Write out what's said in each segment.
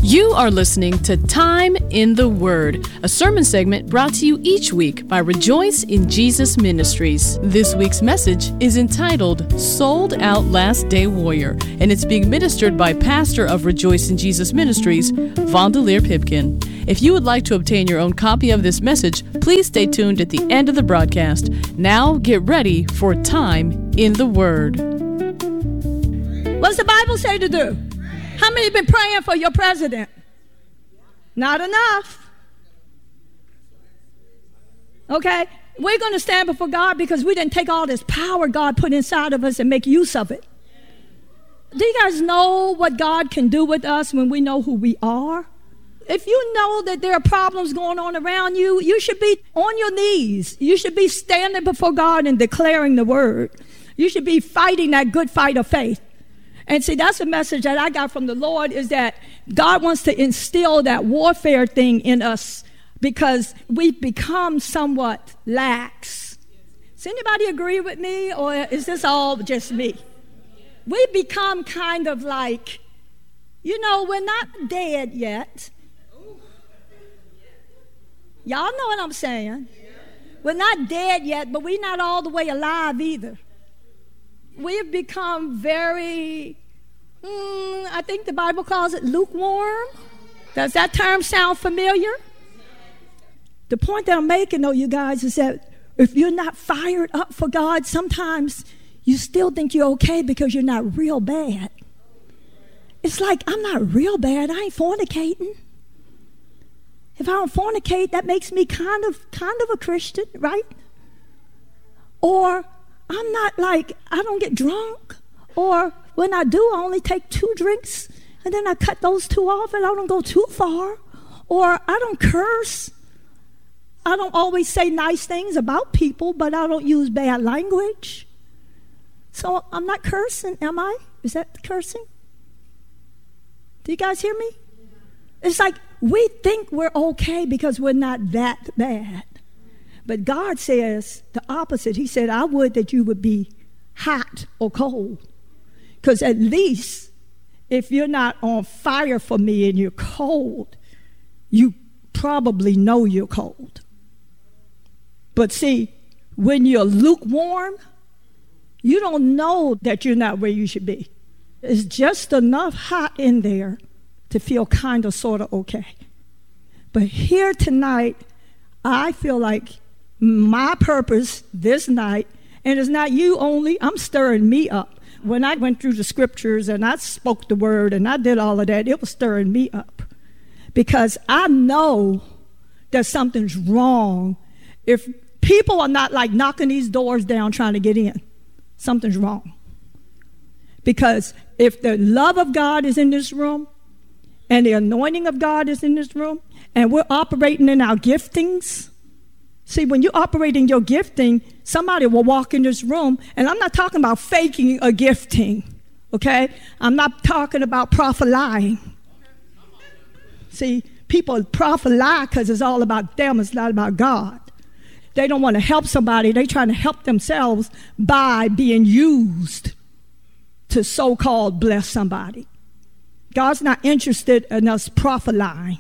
You are listening to Time in the Word, a sermon segment brought to you each week by Rejoice in Jesus Ministries. This week's message is entitled Sold Out Last Day Warrior, and it's being ministered by pastor of Rejoice in Jesus Ministries, Vondelier Pipkin. If you would like to obtain your own copy of this message, please stay tuned at the end of the broadcast. Now get ready for Time in the Word. What's the Bible say to do? How many have been praying for your president? Not enough. Okay? We're going to stand before God because we didn't take all this power God put inside of us and make use of it. Do you guys know what God can do with us when we know who we are? If you know that there are problems going on around you, you should be on your knees. You should be standing before God and declaring the word. You should be fighting that good fight of faith. And see, that's a message that I got from the Lord, is that God wants to instill that warfare thing in us because we've become somewhat lax. Does anybody agree with me, or is this all just me? We've become kind of like, we're not dead yet. Y'all know what I'm saying. We're not dead yet, but we're not all the way alive either. We've become very, I think the Bible calls it lukewarm. Does that term sound familiar? The point that I'm making, though, you guys, is that if you're not fired up for God, sometimes you still think you're okay because you're not real bad. It's like, I'm not real bad. I ain't fornicating. If I don't fornicate, that makes me kind of a Christian, right? Or I'm not like, I don't get drunk, or when I do, I only take 2 drinks, and then I cut those 2 off, and I don't go too far, or I don't curse. I don't always say nice things about people, but I don't use bad language. So I'm not cursing, am I? Is that cursing? Do you guys hear me? It's like we think we're okay because we're not that bad. But God says the opposite. He said, I would that you would be hot or cold. Because at least if you're not on fire for me and you're cold, you probably know you're cold. But see, when you're lukewarm, you don't know that you're not where you should be. It's just enough hot in there to feel kind of, sort of okay. But here tonight, I feel like my purpose this night, and it's not you only, I'm stirring me up. When I went through the scriptures and I spoke the word and I did all of that, it was stirring me up. Because I know that something's wrong. If people are not like knocking these doors down trying to get in, something's wrong. Because if the love of God is in this room and the anointing of God is in this room and we're operating in our giftings, see, when you operate in your gifting, somebody will walk in this room, and I'm not talking about faking a gifting, okay? I'm not talking about prophesying. See, people prophesy because it's all about them, it's not about God. They don't want to help somebody, they're trying to help themselves by being used to so-called bless somebody. God's not interested in us prophesying.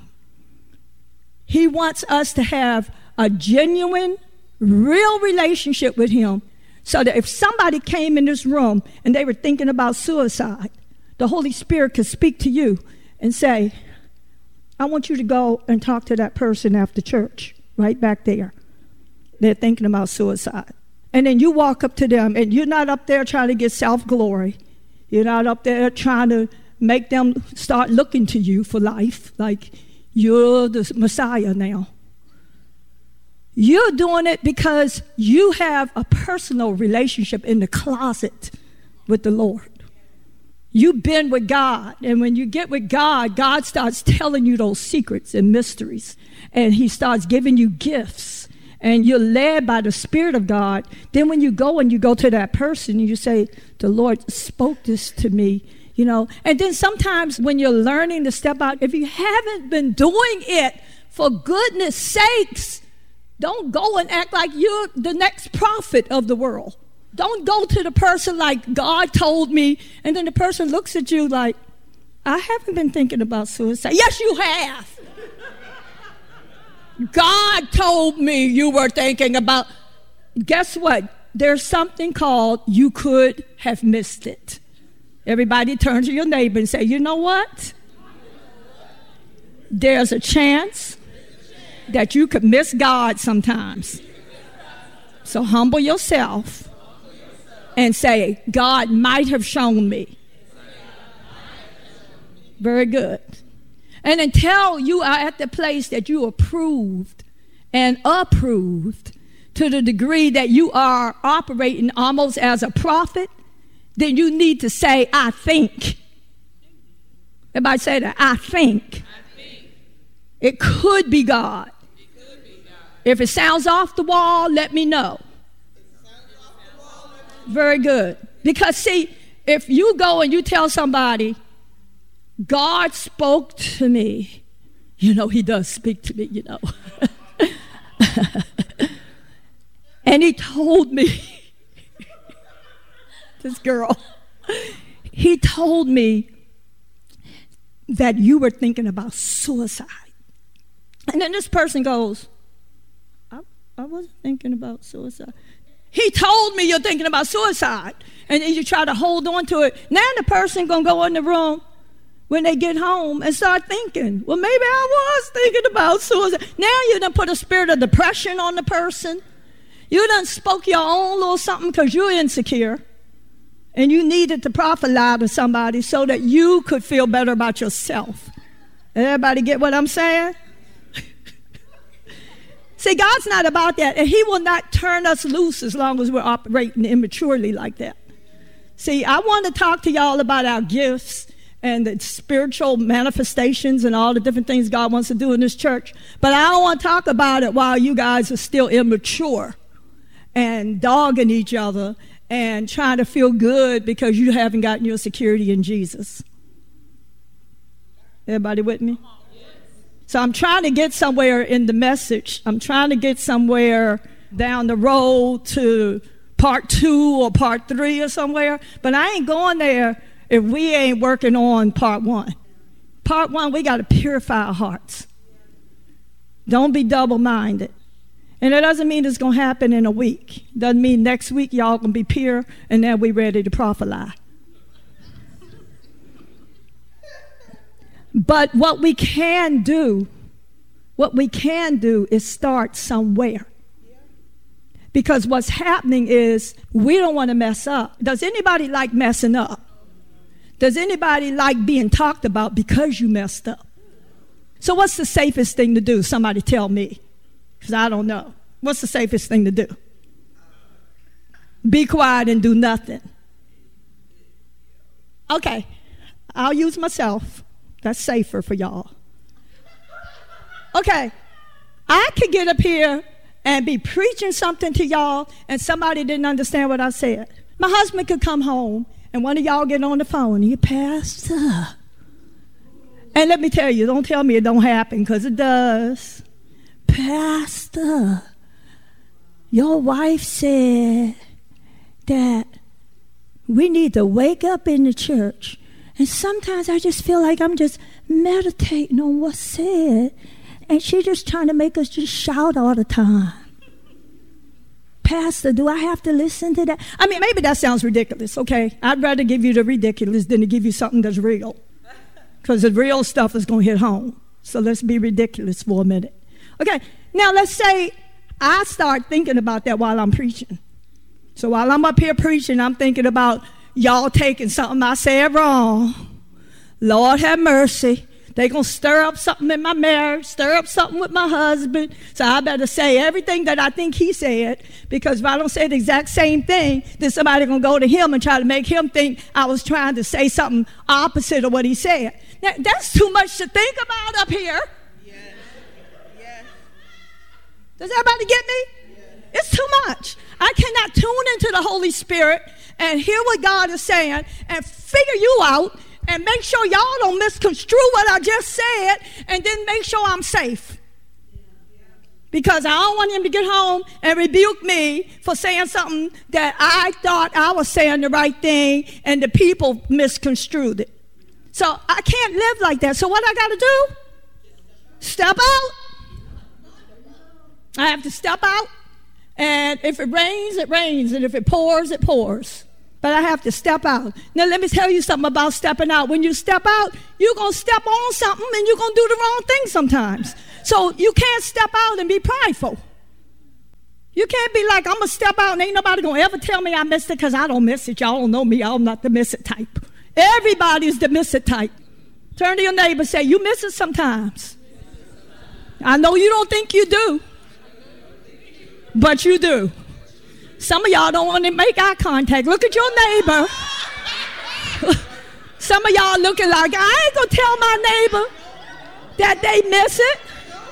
He wants us to have a genuine, real relationship with him, so that if somebody came in this room and they were thinking about suicide, the Holy Spirit could speak to you and say, I want you to go and talk to that person after church, right back there. They're thinking about suicide. And then you walk up to them, and you're not up there trying to get self-glory. You're not up there trying to make them start looking to you for life, like you're the Messiah now. You're doing it because you have a personal relationship in the closet with the Lord. You've been with God, and when you get with God, God starts telling you those secrets and mysteries, and he starts giving you gifts, and you're led by the Spirit of God. Then when you go to that person, you say, the Lord spoke this to me, and then sometimes when you're learning to step out, if you haven't been doing it, for goodness sakes, don't go and act like you're the next prophet of the world. Don't go to the person like God told me, and then the person looks at you like, I haven't been thinking about suicide. Yes, you have. God told me you were thinking about. Guess what? There's something called you could have missed it. Everybody turn to your neighbor and say, you know what? There's a chance that you could miss God sometimes. So humble yourself and say, God might have shown me. Very good. And until you are at the place that you are approved and approved to the degree that you are operating almost as a prophet, then you need to say, I think. Everybody say that, I think. It could be God. If it sounds off the wall, let me know. Very good. Because see, if you go and you tell somebody, God spoke to me, you know, he does speak to me, you know. And he told me, this girl, he told me that you were thinking about suicide. And then this person goes, I wasn't thinking about suicide. He told me you're thinking about suicide. And then you try to hold on to it. Now the person going to go in the room when they get home and start thinking, well, maybe I was thinking about suicide. Now you done put a spirit of depression on the person. You done spoke your own little something because you're insecure. And you needed to prophesy to somebody so that you could feel better about yourself. Everybody get what I'm saying? See, God's not about that, and he will not turn us loose as long as we're operating immaturely like that. See, I want to talk to y'all about our gifts and the spiritual manifestations and all the different things God wants to do in this church, but I don't want to talk about it while you guys are still immature and dogging each other and trying to feel good because you haven't gotten your security in Jesus. Everybody with me? So I'm trying to get somewhere in the message. I'm trying to get somewhere down the road to part 2 or part 3 or somewhere. But I ain't going there if we ain't working on part 1. Part 1, we got to purify our hearts. Don't be double-minded. And it doesn't mean it's going to happen in a week. Doesn't mean next week y'all going to be pure and then we ready to prophesy. But what we can do is start somewhere. Because what's happening is we don't want to mess up. Does anybody like messing up? Does anybody like being talked about because you messed up? So what's the safest thing to do? Somebody tell me, because I don't know. What's the safest thing to do? Be quiet and do nothing. Okay, I'll use myself. That's safer for y'all. Okay, I could get up here and be preaching something to y'all and somebody didn't understand what I said. My husband could come home and one of y'all get on the phone and you, Pastor. And let me tell you, don't tell me it don't happen because it does. Pastor, your wife said that we need to wake up in the church. And sometimes I just feel like I'm just meditating on what's said. And she's just trying to make us just shout all the time. Pastor, do I have to listen to that? I mean, maybe that sounds ridiculous, okay? I'd rather give you the ridiculous than to give you something that's real. Because the real stuff is going to hit home. So let's be ridiculous for a minute. Okay, now let's say I start thinking about that while I'm preaching. So while I'm up here preaching, I'm thinking about y'all taking something I said wrong. Lord have mercy. They're going to stir up something in my marriage, stir up something with my husband. So I better say everything that I think he said, because if I don't say the exact same thing, then somebody going to go to him and try to make him think I was trying to say something opposite of what he said. Now, that's too much to think about up here. Yes. Yes. Does everybody get me? Yes. It's too much. I cannot tune into the Holy Spirit and hear what God is saying and figure you out and make sure y'all don't misconstrue what I just said and then make sure I'm safe. Because I don't want him to get home and rebuke me for saying something that I thought I was saying the right thing and the people misconstrued it. So I can't live like that. So what I got to do? Step out. I have to step out. And if it rains, it rains. And if it pours, it pours. But I have to step out. Now, let me tell you something about stepping out. When you step out, you're going to step on something and you're going to do the wrong thing sometimes. So you can't step out and be prideful. You can't be like, I'm going to step out and ain't nobody going to ever tell me I missed it because I don't miss it. Y'all don't know me. I'm not the miss it type. Everybody's the miss it type. Turn to your neighbor and say, you miss it sometimes. I know you don't think you do, but you do. Some of y'all don't want to make eye contact. Look at your neighbor. Some of y'all looking like, I ain't going to tell my neighbor that they miss it.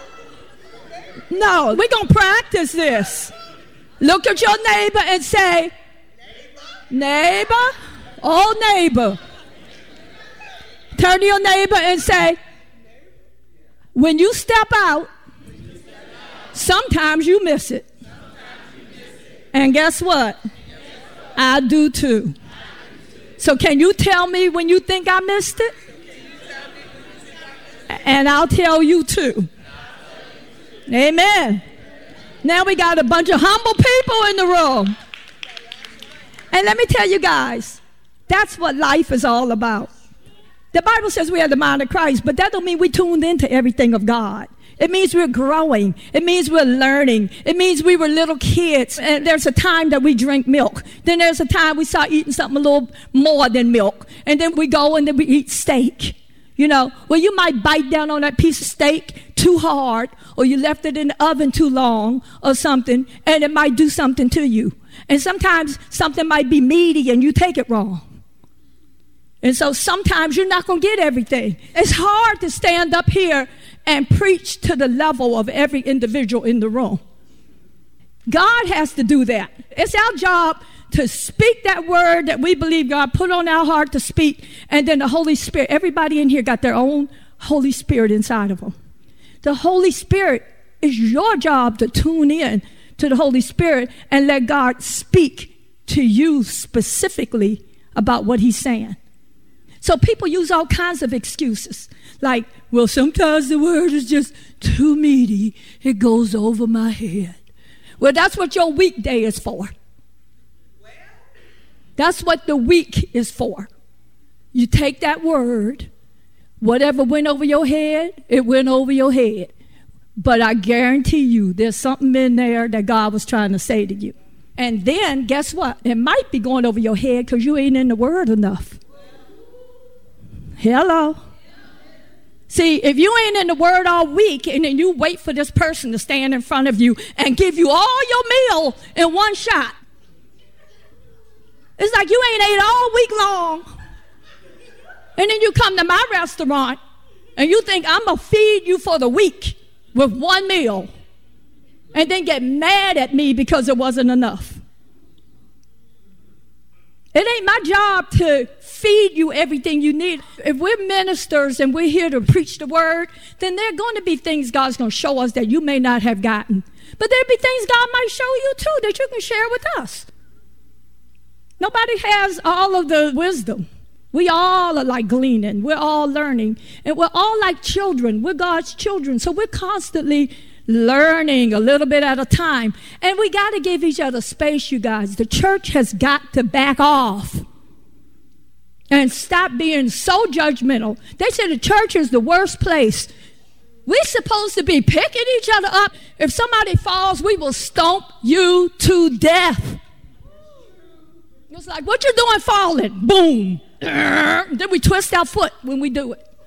No, we're going to practice this. Look at your neighbor and say, neighbor, oh neighbor. Turn to your neighbor and say, when you step out, sometimes you miss it. And guess what? I do too. So can you tell me when you think I missed it? And I'll tell you too. Amen. Now we got a bunch of humble people in the room. And let me tell you guys, that's what life is all about. The Bible says we have the mind of Christ, but that don't mean we tuned into everything of God. It means we're growing. It means we're learning. It means we were little kids, and there's a time that we drink milk. Then there's a time we start eating something a little more than milk. And then we go and then we eat steak. You know, well, you might bite down on that piece of steak too hard, or you left it in the oven too long or something, and it might do something to you. And sometimes something might be meaty and you take it wrong. And so sometimes you're not going to get everything. It's hard to stand up here and preach to the level of every individual in the room. God has to do that. It's our job to speak that word that we believe God put on our heart to speak, and then the Holy Spirit. Everybody in here got their own Holy Spirit inside of them. The Holy Spirit, is your job to tune in to the Holy Spirit and let God speak to you specifically about what he's saying. So people use all kinds of excuses. Like, well, sometimes the word is just too meaty. It goes over my head. Well, that's what your weekday is for. That's what the week is for. You take that word, whatever went over your head, it went over your head. But I guarantee you there's something in there that God was trying to say to you. And then, guess what? It might be going over your head because you ain't in the word enough. Hello. See, if you ain't in the word all week and then you wait for this person to stand in front of you and give you all your meal in one shot, it's like you ain't ate all week long. And then you come to my restaurant and you think I'm going to feed you for the week with one meal and then get mad at me because it wasn't enough. It ain't my job to feed you everything you need. If we're ministers and we're here to preach the word, then there are going to be things God's going to show us that you may not have gotten. But there'll be things God might show you too that you can share with us. Nobody has all of the wisdom. We all are like gleaning. We're all learning. And we're all like children. We're God's children. So we're constantly learning a little bit at a time. And we got to give each other space, you guys. The church has got to back off and stop being so judgmental. They say the church is the worst place. We're supposed to be picking each other up. If somebody falls, we will stomp you to death. It's like, what you doing falling? Boom. Then we twist our foot when we do it.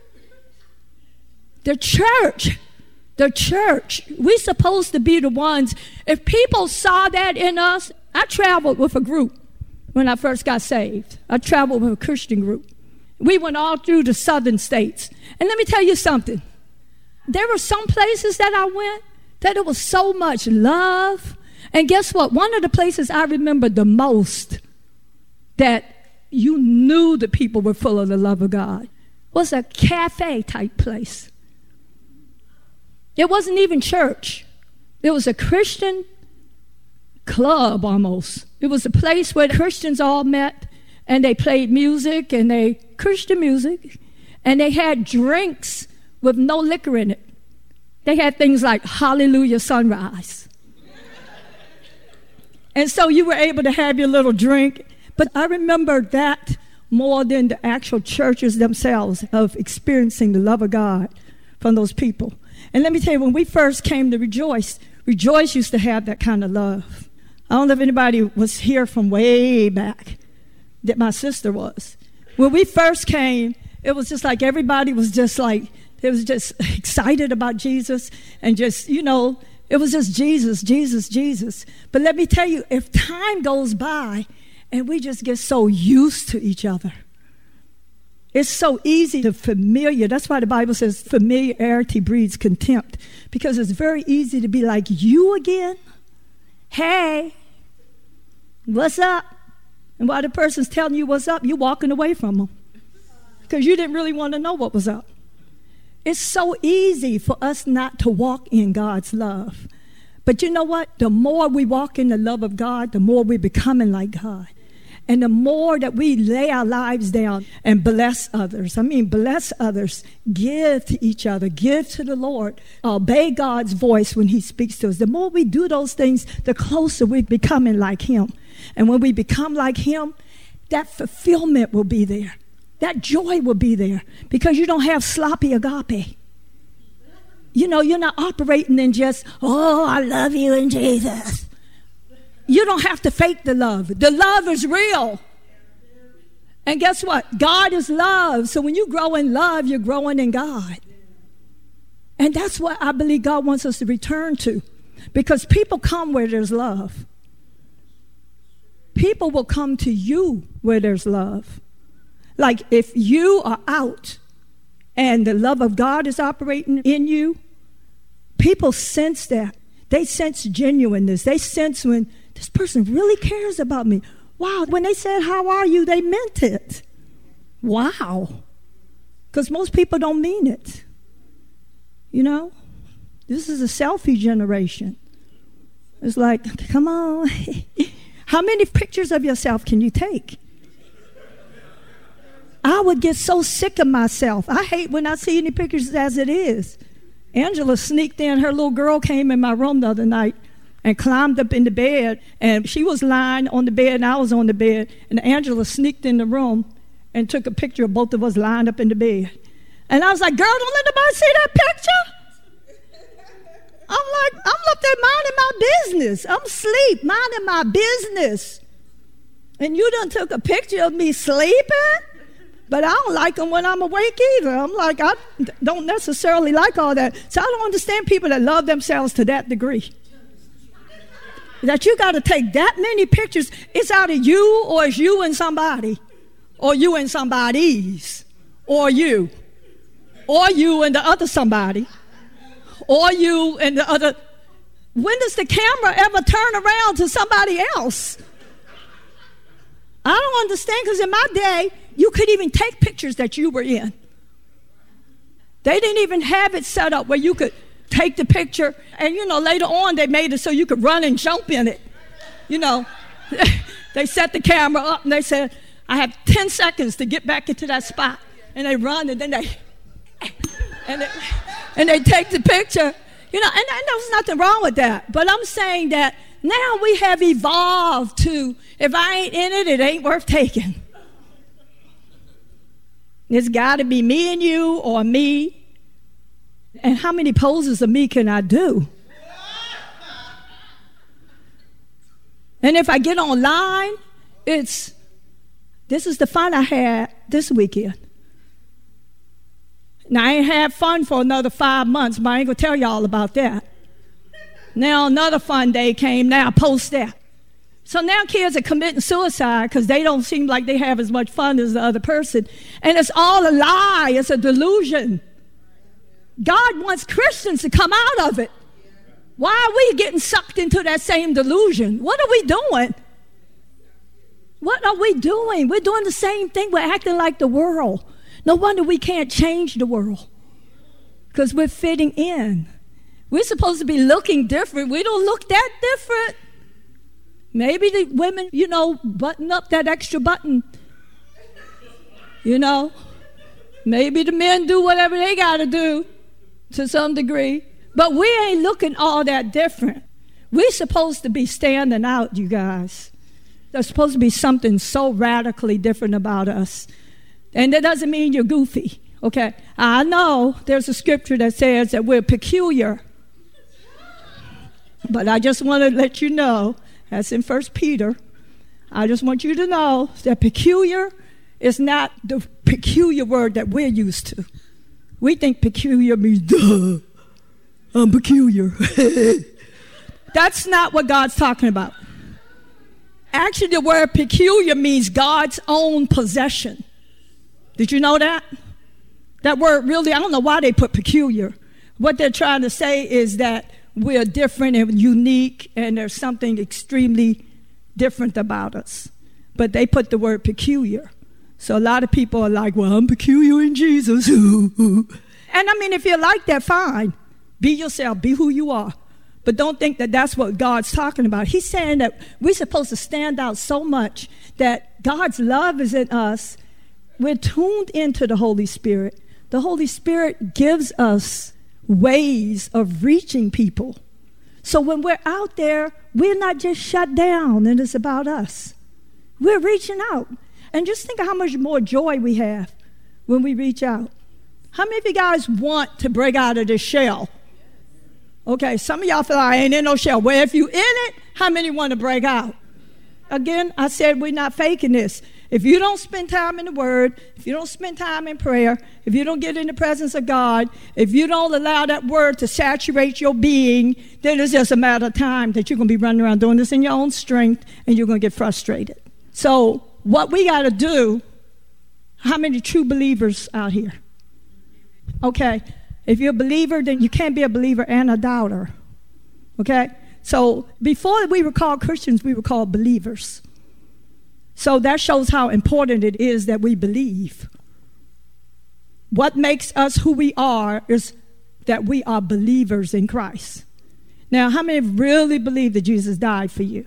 The church, we're supposed to be the ones. If people saw that in us, I traveled with a group when I first got saved. I traveled with a Christian group. We went all through the southern states. And let me tell you something. There were some places that I went that there was so much love. And guess what? One of the places I remember the most that you knew the people were full of the love of God was a cafe type place. It wasn't even church. It was a Christian club almost. It was a place where Christians all met and they played music and they Christian music, and they had drinks with no liquor in it. They had things like Hallelujah Sunrise. And so you were able to have your little drink. But I remember that more than the actual churches themselves, of experiencing the love of God from those people. And let me tell you, when we first came to Rejoice used to have that kind of love. I don't know if anybody was here from way back, that my sister was. When we first came, it was just like everybody was just like, it was just excited about Jesus, and just, you know, it was just Jesus, Jesus, Jesus. But let me tell you, if time goes by and we just get so used to each other, it's so easy to familiar. That's why the Bible says familiarity breeds contempt, because it's very easy to be like you again. Hey, what's up? And while the person's telling you what's up, you're walking away from them because you didn't really want to know what was up. It's so easy for us not to walk in God's love. But you know what? The more we walk in the love of God, the more we're becoming like God. And the more that we lay our lives down and bless others, bless others, give to each other, give to the Lord, obey God's voice when he speaks to us. The more we do those things, the closer we're becoming like him. And when we become like him, that fulfillment will be there. That joy will be there, because you don't have sloppy agape. You know, you're not operating in just, oh, I love you in Jesus. You don't have to fake the love. The love is real. And guess what? God is love. So when you grow in love, you're growing in God. And that's what I believe God wants us to return to, because people come where there's love. People will come to you where there's love. Like if you are out and the love of God is operating in you, people sense that. They sense genuineness. They sense when this person really cares about me. Wow, when they said, how are you, they meant it. Wow. Because most people don't mean it. You know, this is a selfie generation. It's like, come on. How many pictures of yourself can you take? I would get so sick of myself. I hate when I see any pictures as it is. Angela sneaked in. Her little girl came in my room the other night and climbed up in the bed. And she was lying on the bed and I was on the bed. And Angela sneaked in the room and took a picture of both of us lying up in the bed. And I was like, girl, don't let nobody see that picture. I'm up there minding my business. I'm asleep, minding my business. And you done took a picture of me sleeping? But I don't like them when I'm awake either. I'm like, I don't necessarily like all that. So I don't understand people that love themselves to that degree. That you got to take that many pictures. It's either you or it's you and somebody. Or you and somebody's. Or you. Or you and the other somebody. Or you and the other. When does the camera ever turn around to somebody else? I don't understand, because in my day, you could even take pictures that you were in. They didn't even have it set up where you could take the picture, and, you know, later on they made it so you could run and jump in it. You know, they set the camera up and they said, I have 10 seconds to get back into that spot. And they run and then they take the picture. You know, and there's nothing wrong with that. But I'm saying that now we have evolved to, if I ain't in it, it ain't worth taking. It's got to be me and you or me. And how many poses of me can I do? And if I get online, this is the fun I had this weekend. Now, I ain't had fun for another 5 months, but I ain't going to tell y'all about that. Now another fun day came, now I post that. So now kids are committing suicide because they don't seem like they have as much fun as the other person. And it's all a lie, it's a delusion. God wants Christians to come out of it. Why are we getting sucked into that same delusion? What are we doing? What are we doing? We're doing the same thing. We're acting like the world. No wonder we can't change the world, because we're fitting in. We're supposed to be looking different. We don't look that different. Maybe the women, you know, button up that extra button You know, maybe the men do whatever they got to do to some degree, but we ain't looking all that different. We're supposed to be standing out, you guys. There's supposed to be something so radically different about us. And that doesn't mean you're goofy, okay? I know there's a scripture that says that we're peculiar. But I just want to let you know, that's in 1 Peter, I just want you to know that peculiar is not the peculiar word that we're used to. We think peculiar means, duh, I'm peculiar. That's not what God's talking about. Actually, the word peculiar means God's own possession. Did you know that? That word really, I don't know why they put peculiar. What they're trying to say is that we're different and unique, and there's something extremely different about us. But they put the word peculiar. So a lot of people are like, well, I'm peculiar in Jesus. And I mean, if you're like that, fine. Be yourself. Be who you are. But don't think that that's what God's talking about. He's saying that we're supposed to stand out so much that God's love is in us. We're tuned into the Holy Spirit. The Holy Spirit gives us ways of reaching people. So when we're out there, we're not just shut down and it's about us. We're reaching out. And just think of how much more joy we have when we reach out. How many of you guys want to break out of this shell? Okay, some of y'all feel like I ain't in no shell. Well, if you in it, how many want to break out? Again, I said we're not faking this. If you don't spend time in the Word, if you don't spend time in prayer, if you don't get in the presence of God, if you don't allow that Word to saturate your being, then it's just a matter of time that you're going to be running around doing this in your own strength and you're going to get frustrated. So what we got to do, how many true believers out here? Okay, if you're a believer, then you can't be a believer and a doubter. Okay? So before we were called Christians, we were called believers. So that shows how important it is that we believe. What makes us who we are is that we are believers in Christ. Now, how many really believe that Jesus died for you?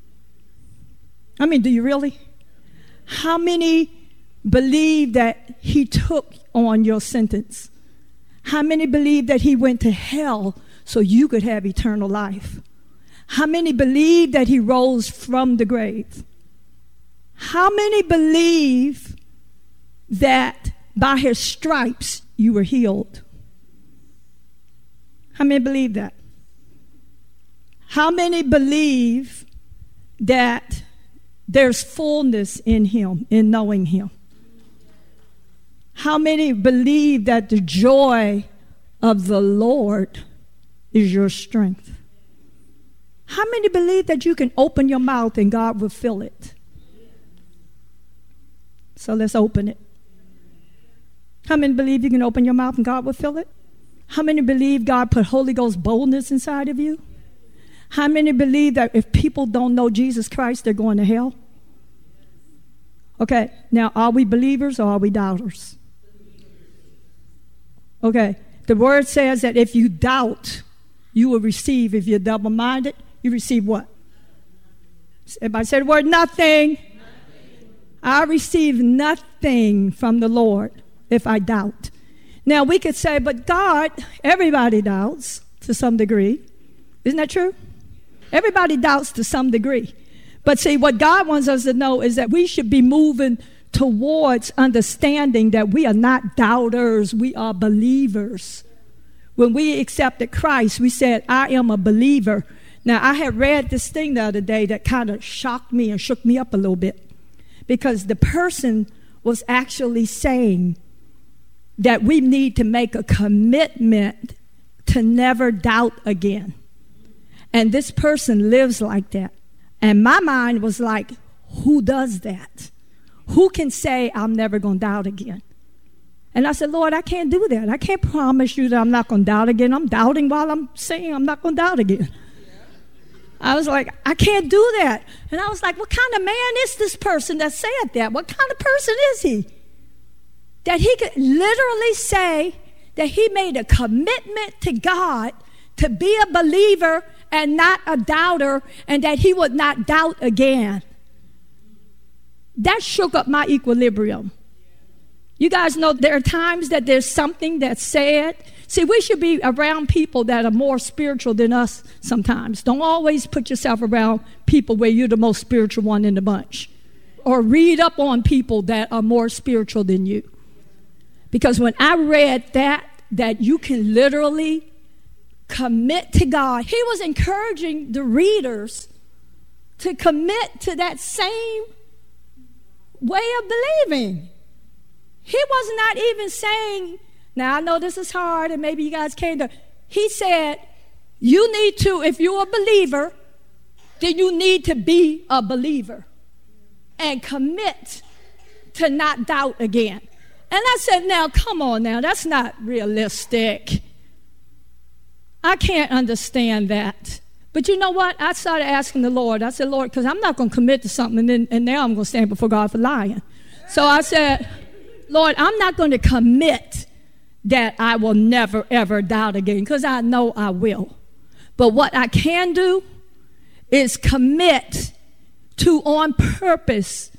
I mean, do you really? How many believe that he took on your sentence? How many believe that he went to hell so you could have eternal life? How many believe that he rose from the grave? How many believe that by his stripes you were healed? How many believe that? How many believe that there's fullness in him, in knowing him? How many believe that the joy of the Lord is your strength? How many believe that you can open your mouth and God will fill it? So let's open it. How many believe you can open your mouth and God will fill it? How many believe God put Holy Ghost boldness inside of you? How many believe that if people don't know Jesus Christ, they're going to hell? Okay, now are we believers or are we doubters? Okay, the word says that if you doubt, you will receive. If you're double-minded, you receive what? Everybody say the word nothing. Nothing. I receive nothing from the Lord if I doubt. Now we could say, but God, everybody doubts to some degree. Isn't that true? Everybody doubts to some degree. But see, what God wants us to know is that we should be moving towards understanding that we are not doubters, we are believers. When we accepted Christ, we said, I am a believer. Now, I had read this thing the other day that kind of shocked me and shook me up a little bit, because the person was actually saying that we need to make a commitment to never doubt again. And this person lives like that. And my mind was like, who does that? Who can say, I'm never going to doubt again? And I said, Lord, I can't do that. I can't promise you that I'm not going to doubt again. I'm doubting while I'm saying I'm not going to doubt again. I was like, I can't do that. And I was like, what kind of man is this person that said that? What kind of person is he? That he could literally say that he made a commitment to God to be a believer and not a doubter, and that he would not doubt again. That shook up my equilibrium. You guys know there are times that there's something that's said. See, we should be around people that are more spiritual than us sometimes. Don't always put yourself around people where you're the most spiritual one in the bunch. Or read up on people that are more spiritual than you. Because when I read that you can literally commit to God, he was encouraging the readers to commit to that same way of believing. He was not even saying, now I know this is hard and maybe you guys can't do. He said, you need to, if you're a believer, then you need to be a believer and commit to not doubt again. And I said, now come on now, that's not realistic. I can't understand that. But you know what? I started asking the Lord. I said, Lord, because I'm not going to commit to something and now I'm going to stand before God for lying. So I said, Lord, I'm not going to commit that I will never, ever doubt again, because I know I will. But what I can do is commit to, on purpose,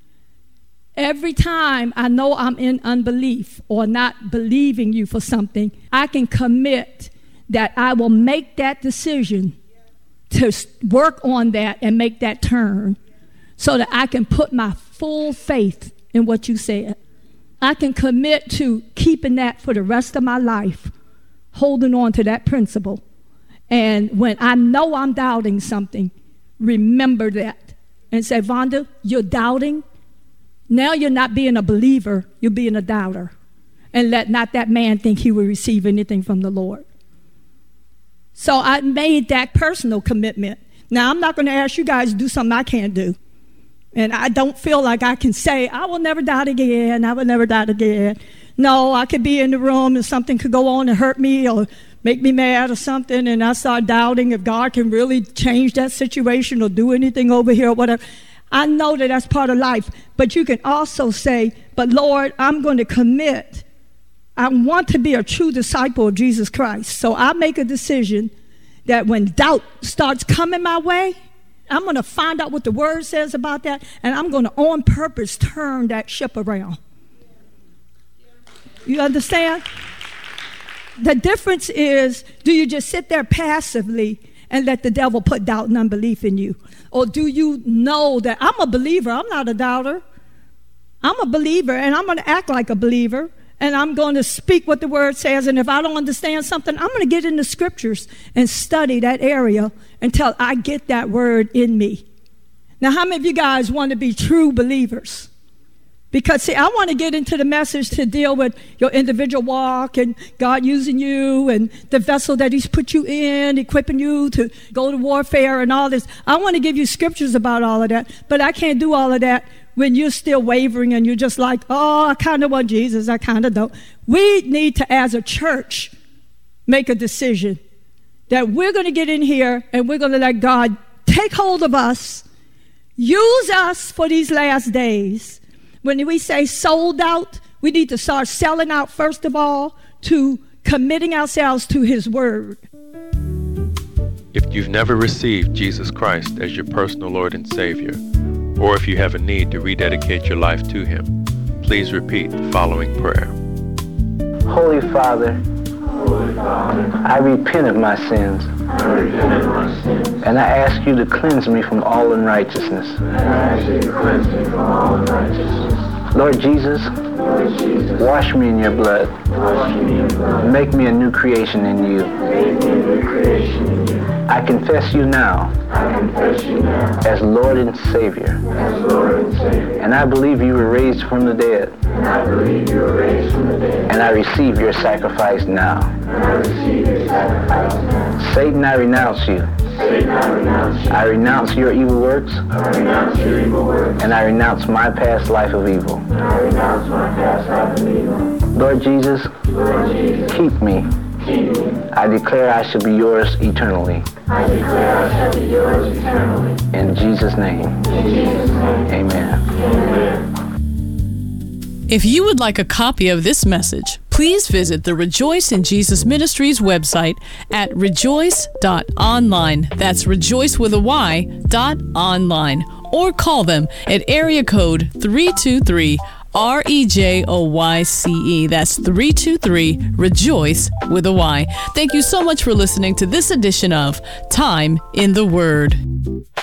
every time I know I'm in unbelief or not believing you for something, I can commit that I will make that decision to work on that and make that turn so that I can put my full faith in what you said. I can commit to keeping that for the rest of my life, holding on to that principle. And when I know I'm doubting something, remember that and say, Vonda, you're doubting. Now you're not being a believer, you're being a doubter. And let not that man think he will receive anything from the Lord. So I made that personal commitment. Now, I'm not going to ask you guys to do something I can't do. And I don't feel like I can say, I will never doubt again, I will never doubt again. No, I could be in the room and something could go on and hurt me or make me mad or something, and I start doubting if God can really change that situation or do anything over here or whatever. I know that that's part of life. But you can also say, but Lord, I'm going to commit. I want to be a true disciple of Jesus Christ. So I make a decision that when doubt starts coming my way, I'm going to find out what the word says about that, and I'm going to on purpose turn that ship around. You understand? The difference is, do you just sit there passively and let the devil put doubt and unbelief in you? Or do you know that I'm a believer, I'm not a doubter. I'm a believer, and I'm going to act like a believer. And I'm going to speak what the word says. And if I don't understand something, I'm going to get in the scriptures and study that area until I get that word in me. Now, how many of you guys want to be true believers? Because, see, I want to get into the message to deal with your individual walk and God using you and the vessel that he's put you in, equipping you to go to warfare and all this. I want to give you scriptures about all of that, but I can't do all of that when you're still wavering and you're just like, oh, I kind of want Jesus, I kind of don't. We need to, as a church, make a decision that we're going to get in here and we're going to let God take hold of us, use us for these last days. When we say sold out, we need to start selling out, first of all, to committing ourselves to his word. If you've never received Jesus Christ as your personal Lord and Savior, or if you have a need to rededicate your life to him, please repeat the following prayer. Holy Father, I repent of my sins. And I ask you to cleanse me from all unrighteousness. Lord Jesus, wash me in your blood. Make me a new creation in you. I confess you now as Lord and Savior. And I believe you were raised from the dead. And I receive your sacrifice now. Satan, I renounce you. I renounce your evil works. And I renounce my past life of evil. Lord Jesus, keep me. I declare I shall be yours eternally. In Jesus' name. Amen. If you would like a copy of this message, please visit the Rejoice in Jesus Ministries website at rejoice.online. That's rejoice with a Y.online. Or call them at area code 323 REJOYCE. That's 323-REJOICE with a Y. Thank you so much for listening to this edition of Time in the Word.